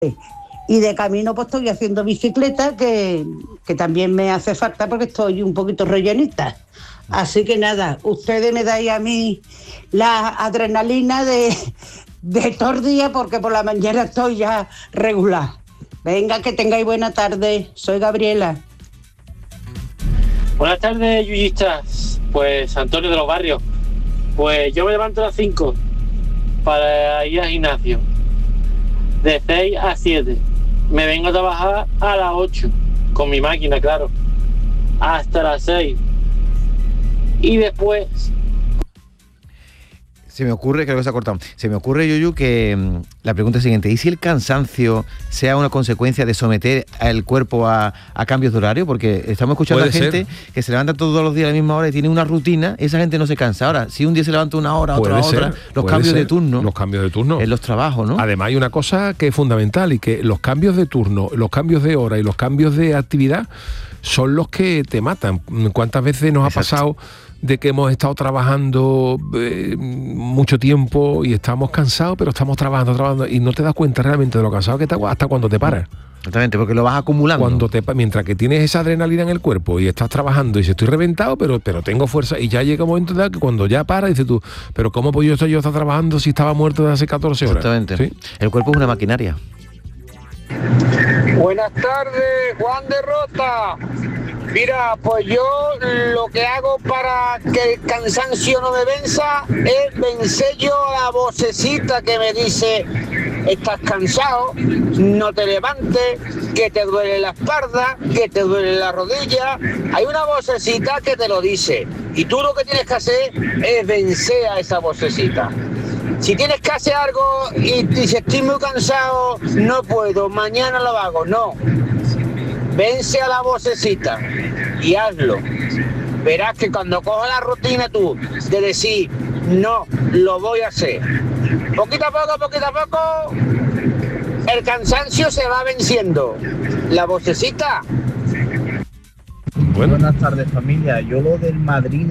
Y de camino pues estoy haciendo bicicleta, que también me hace falta porque estoy un poquito rellenita. Así que nada, ustedes me dais a mí la adrenalina de todo el día, porque por la mañana estoy ya regular. Venga, que tengáis buena tarde. Soy Gabriela. Buenas tardes, yuyistas. Pues Antonio de los Barrios. Pues yo me levanto a las 5 para ir al gimnasio. De 6 a 7. Me vengo a trabajar a las 8. Con mi máquina, claro. Hasta las 6. Y después... Se me ocurre, creo que se ha cortado, se me ocurre, Yuyu, que la pregunta es siguiente: ¿y si el cansancio sea una consecuencia de someter al cuerpo a cambios de horario? Porque estamos escuchando a gente que se levanta todos los días a la misma hora y tiene una rutina, esa gente no se cansa. Ahora, si un día se levanta una hora, otra, los cambios de turno. Los cambios de turno. En los trabajos, ¿no? Además hay una cosa que es fundamental, y que los cambios de turno, los cambios de hora y los cambios de actividad son los que te matan. ¿Cuántas veces nos ha pasado de que hemos estado trabajando mucho tiempo y estamos cansados, pero estamos trabajando y no te das cuenta realmente de lo cansado que estás hasta cuando te paras? Exactamente, porque lo vas acumulando. Mientras que tienes esa adrenalina en el cuerpo y estás trabajando y dices, estoy reventado, pero tengo fuerza, y ya llega un momento de que cuando ya paras dices tú, pero ¿cómo puedo yo estar trabajando si estaba muerto desde hace 14 horas? Exactamente. ¿Sí? El cuerpo es una maquinaria. Buenas tardes, Juan de Rota. Mira, pues yo lo que hago para que el cansancio no me venza es vencer yo a la vocecita que me dice: estás cansado, no te levantes, que te duele la espalda, que te duele la rodilla. Hay una vocecita que te lo dice, y tú lo que tienes que hacer es vencer a esa vocecita. Si tienes que hacer algo y dices, estoy muy cansado, no puedo, mañana lo hago, no. Vence a la vocecita y hazlo. Verás que cuando cojas la rutina tú de decir, no, lo voy a hacer, poquito a poco, el cansancio se va venciendo. La vocecita. Buenas tardes, familia. Yo lo del Madrid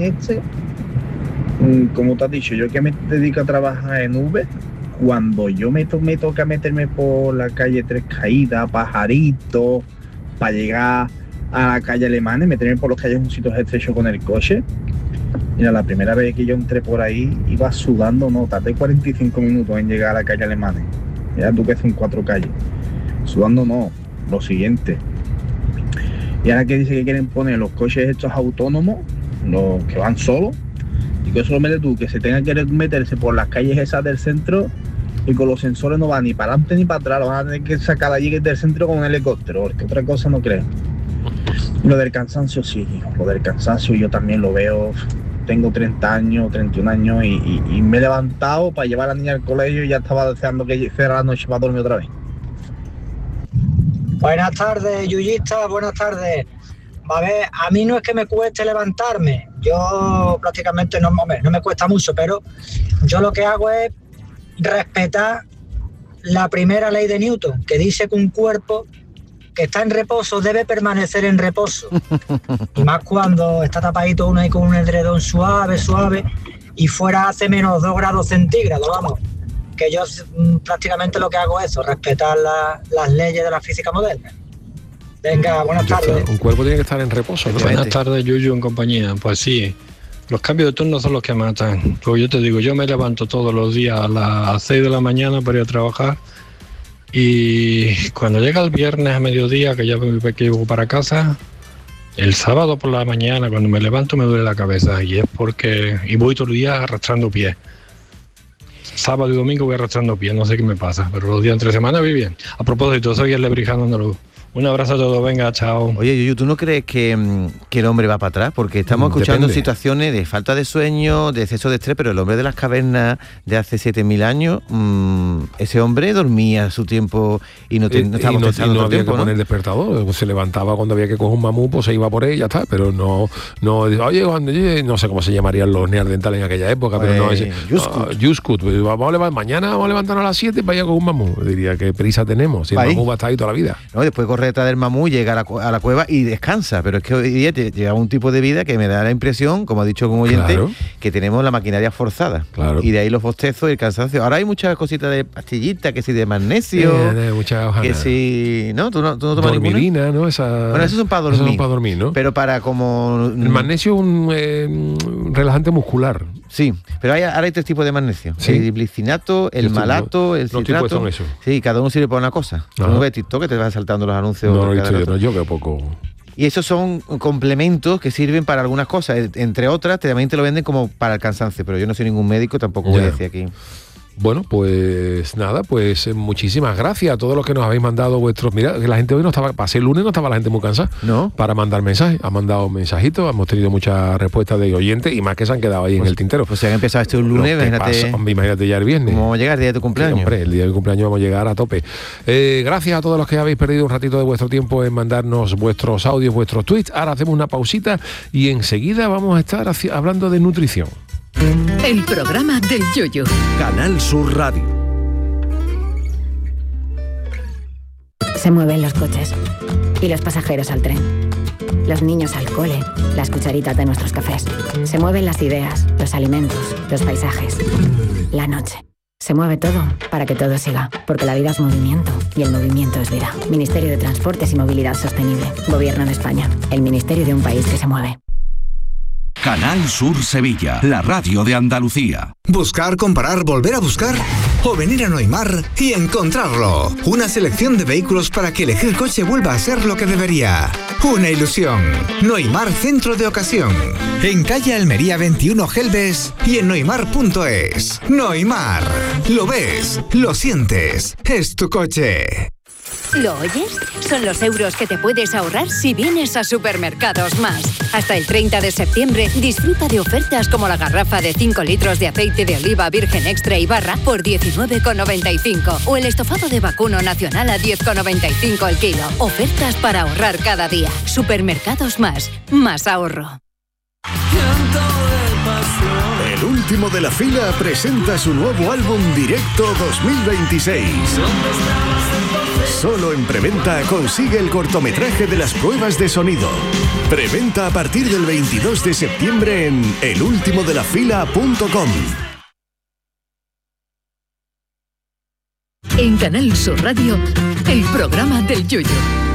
como te has dicho, yo que me dedico a trabajar en Uber, cuando yo me toca meterme por la calle Tres Caídas, Pajarito, para llegar a la calle Alemana y meterme por los callejoncitos estrechos con el coche. Mira, la primera vez que yo entré por ahí iba sudando, tardé 45 minutos en llegar a la calle Alemana. Mira tú que son 4 calles. Sudando lo siguiente. Y ahora que dice que quieren poner los coches estos autónomos, los que van solos, y que eso lo metes tú, que se tenga que meterse por las calles esas del centro, y con los sensores no va ni para adelante ni para atrás, lo van a tener que sacar allí del centro con un helicóptero, porque otra cosa no creo. Lo del cansancio sí, lo del cansancio yo también lo veo. Tengo 30 años, 31 años y me he levantado para llevar a la niña al colegio y ya estaba deseando que fuera la noche para dormir otra vez. Buenas tardes, yuyistas, buenas tardes. A ver, a mí no es que me cueste levantarme, yo prácticamente no me cuesta mucho, pero yo lo que hago es respetar la primera ley de Newton, que dice que un cuerpo que está en reposo debe permanecer en reposo. Y más cuando está tapadito uno ahí con un edredón suave, y fuera hace menos 2 grados centígrados, vamos. Que yo prácticamente lo que hago es eso, respetar las leyes de la física moderna. Venga, buenas tardes. Un cuerpo tiene que estar en reposo, ¿no? Buenas tardes, Yuyu en compañía. Pues sí, los cambios de turno son los que matan. Pues yo te digo, yo me levanto todos los días a las 6 de la mañana para ir a trabajar, y cuando llega el viernes a mediodía, que ya llego para casa, el sábado por la mañana, cuando me levanto me duele la cabeza, y es porque voy todo el día arrastrando pies. Sábado y domingo voy arrastrando pies, no sé qué me pasa, pero los días entre semana voy bien. A propósito, soy el Lebrijano andaluz. Un abrazo a todos, venga, chao. Oye, Yuyu, ¿tú no crees que el hombre va para atrás? Porque estamos escuchando situaciones de falta de sueño, de exceso de estrés, pero el hombre de las cavernas de hace 7.000 años, ese hombre dormía su tiempo y no estábamos pensando no había tiempo, que poner despertador, se levantaba cuando había que coger un mamú, pues se iba por él y ya está, pero no, oye, no sé cómo se llamarían los neandertales en aquella época, pero no ese. Yuskut, mañana vamos a levantarnos a las 7 para ir a coger un mamú. Diría que prisa tenemos, si el mamú va a estar ahí toda la vida. No, después corre detrás del mamú, llega a la cueva y descansa. Pero es que hoy día lleva un tipo de vida que me da la impresión, como ha dicho un oyente, que tenemos la maquinaria forzada. Claro. Y de ahí los bostezos y el cansancio. Ahora hay muchas cositas de pastillitas, que si de magnesio, que si... ¿No? ¿Tú no tomas dormidina, ¿no? Bueno, esos son para dormir. Esos son para dormir, ¿no? Pero para como... El magnesio es un relajante muscular. Sí, pero ahora hay 3 tipos de magnesio. ¿Sí? El glicinato, el malato, el citrato. Son eso. Sí, cada uno sirve para una cosa. No ves TikTok que te van saltando los anuncios. No lo he visto yo veo poco. Y esos son complementos que sirven para algunas cosas. Entre otras, también te lo venden como para el cansancio. Pero yo no soy ningún médico, tampoco voy a decir aquí. Bueno, pues nada, pues muchísimas gracias a todos los que nos habéis mandado vuestros... Mira, que la gente hoy no estaba... Pasé el lunes, no estaba la gente muy cansada. ¿No? Para mandar mensajes. Han mandado mensajitos, hemos tenido muchas respuestas de oyentes y más que se han quedado ahí en el tintero. Pues si han empezado este lunes, imagínate ya el viernes. ¿Cómo vamos a llegar el día de tu cumpleaños? Sí, hombre, el día de mi cumpleaños vamos a llegar a tope. Gracias a todos los que habéis perdido un ratito de vuestro tiempo en mandarnos vuestros audios, vuestros tweets. Ahora hacemos una pausita y enseguida vamos a estar hablando de nutrición. El programa del Yoyo. Canal Sur Radio. Se mueven los coches y los pasajeros al tren, los niños al cole, las cucharitas de nuestros cafés. Se mueven las ideas, los alimentos, los paisajes, la noche. Se mueve todo para que todo siga, porque la vida es movimiento y el movimiento es vida. Ministerio de Transportes y Movilidad Sostenible. Gobierno de España. El ministerio de un país que se mueve. Canal Sur Sevilla, la radio de Andalucía. Buscar, comparar, volver a buscar o venir a Noimar y encontrarlo. Una selección de vehículos para que elegir coche vuelva a ser lo que debería. Una ilusión. Noimar Centro de Ocasión. En calle Almería 21 Gelbes y en noimar.es. Noimar. Lo ves, lo sientes. Es tu coche. ¿Lo oyes? Son los euros que te puedes ahorrar si vienes a Supermercados Más. Hasta el 30 de septiembre disfruta de ofertas como la garrafa de 5 litros de aceite de oliva virgen extra y barra por 19,95 o el estofado de vacuno nacional a 10,95 el kilo. Ofertas para ahorrar cada día. Supermercados Más. Más ahorro. El último de la fila presenta su nuevo álbum Directo 2026. Solo en preventa consigue el cortometraje de las pruebas de sonido. Preventa a partir del 22 de septiembre en elultimodelafila.com. En Canal Sur Radio, el programa del Yoyo.